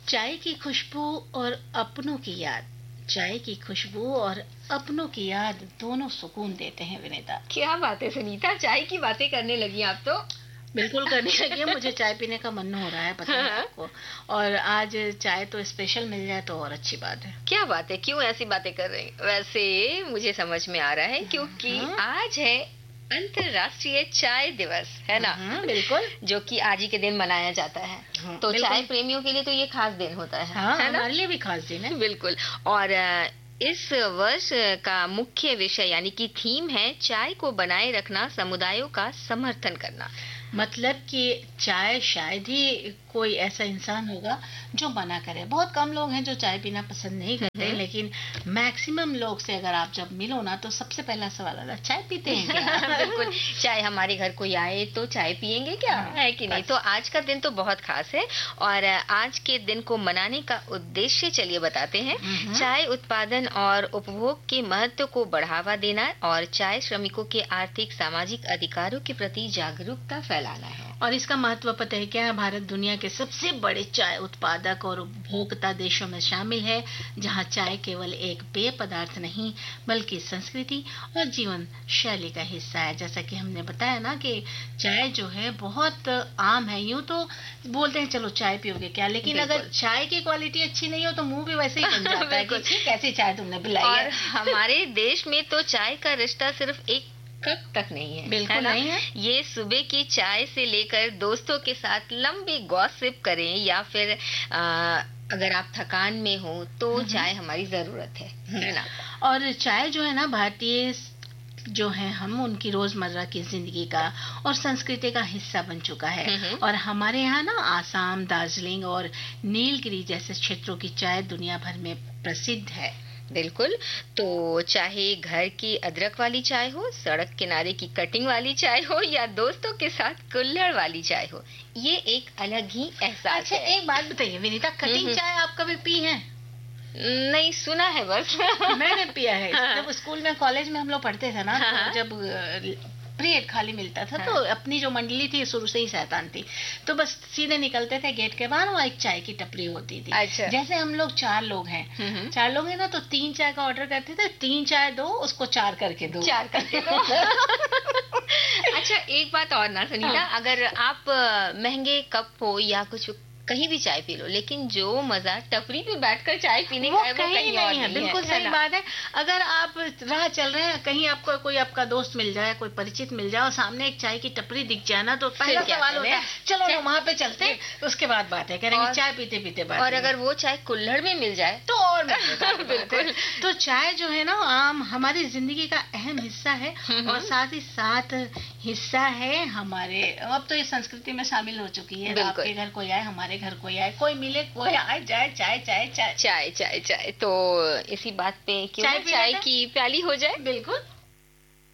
चाय की खुशबू और अपनों की याद, चाय की खुशबू और अपनों की याद दोनों सुकून देते हैं विनीता। क्या बात है सुनीता, चाय की बातें करने लगी आप तो। बिल्कुल करने लगी है, मुझे चाय पीने का मन हो रहा है, पता है आपको। और आज चाय तो स्पेशल मिल जाए तो और अच्छी बात है। क्या बात है, क्यों ऐसी बातें कर रही हैं? वैसे मुझे समझ में आ रहा है क्योंकि आज है अंतर्राष्ट्रीय चाय दिवस, है ना? बिल्कुल, जो कि आज ही के दिन मनाया जाता है। तो चाय प्रेमियों के लिए तो ये खास दिन होता है, है ना? हमारे लिए भी खास दिन है। बिल्कुल। और इस वर्ष का मुख्य विषय यानी कि थीम है चाय को बनाए रखना, समुदायों का समर्थन करना। मतलब कि चाय शायद ही कोई ऐसा इंसान होगा जो मना करे। बहुत कम लोग हैं जो चाय पीना पसंद नहीं करते, लेकिन मैक्सिमम लोग से अगर आप जब मिलो ना तो सबसे पहला सवाल आता है, चाय पीते हैं क्या? बिल्कुल, चाय हमारे घर कोई आए तो चाय पियेंगे क्या, है कि नहीं? तो आज का दिन तो बहुत खास है और आज के दिन को मनाने का उद्देश्य चलिए बताते हैं। चाय उत्पादन और उपभोग के महत्व को बढ़ावा देना और चाय श्रमिकों के आर्थिक सामाजिक अधिकारों के प्रति जागरूकता फैलाना है। और इसका महत्व पता है क्या है? भारत दुनिया के सबसे बड़े चाय उत्पादक और उपभोक्ता देशों में शामिल है, जहां चाय केवल एक पेय पदार्थ नहीं बल्कि संस्कृति और जीवन शैली का हिस्सा है। जैसा कि हमने बताया ना कि चाय जो है बहुत आम है। यूं तो बोलते हैं चलो चाय पियोगे क्या, लेकिन अगर चाय की क्वालिटी अच्छी नहीं हो तो मुंह भी वैसे ही बन जाता है कि कैसी चाय तुमने पिलाई है। और हमारे देश में तो चाय का रिश्ता सिर्फ एक कप तक नहीं है, बिल्कुल नहीं है। ये सुबह की चाय से लेकर दोस्तों के साथ लंबी गॉसिप करें या फिर अगर आप थकान में हो तो चाय हमारी जरूरत है ना? और चाय जो है ना भारतीय जो है हम उनकी रोजमर्रा की जिंदगी का और संस्कृति का हिस्सा बन चुका है। और हमारे यहाँ ना आसाम, दार्जिलिंग और नीलगिरी जैसे क्षेत्रों की चाय दुनिया भर में प्रसिद्ध है। बिल्कुल। तो चाहे घर की अदरक वाली चाय हो, सड़क किनारे की कटिंग वाली चाय हो या दोस्तों के साथ कुल्हड़ वाली चाय हो, ये एक अलग ही एहसास अच्छा, है। एक बात बताइए विनीता, कटिंग चाय आप कभी पी है? नहीं, सुना है बस। मैंने पिया है। जब स्कूल में कॉलेज में हम लोग पढ़ते थे ना, तो जब पीरियड खाली मिलता था तो अपनी जो मंडली थी शुरू से ही शैतान थी, तो बस सीधे निकलते थे गेट के बाहर, वहाँ एक चाय की टपरी होती थी। अच्छा। जैसे हम लोग 4 लोग हैं, 4 लोग हैं ना, तो 3 चाय का ऑर्डर करते थे, 3 चाय दो, उसको 4 करके दो। 4 करके दो। अच्छा, एक बात और ना सुनीता, अगर आप महंगे कप हो या कुछ कहीं भी चाय पी लो, लेकिन जो मजा टपरी पे बैठकर चाय पीने का है वो कहीं और नहीं है। बिल्कुल सही बात है। अगर आप राह चल रहे हैं, कहीं आपको कोई आपका दोस्त मिल जाए, कोई परिचित मिल जाए और सामने एक चाय की टपरी दिख जाए ना, तो पहला सवाल होता है चलो ना वहाँ पे चलते हैं, उसके बाद बात है करेंगे, चाय पीते पीते बात। और अगर वो चाय कुल्हड़ में मिल जाए तो और बिल्कुल। तो चाय जो है ना आम हमारी जिंदगी का अहम हिस्सा है और साथ ही साथ हिस्सा है हमारे, अब तो ये संस्कृति में शामिल हो चुकी है। आपके घर कोई आए, हमारे घर कोई आए, कोई मिले, कोई आए जाए, चाय चाय चाय चाय चाय चाय। तो इसी बात पे क्यों चाय की प्याली हो जाए। बिल्कुल।